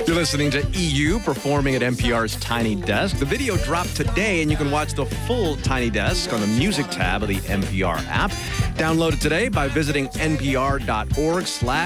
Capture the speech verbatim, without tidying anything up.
You're listening to E U performing at N P R's Tiny Desk. The video dropped today, and you can watch the full Tiny Desk on the music tab of the N P R app. Download it today by visiting npr.org slash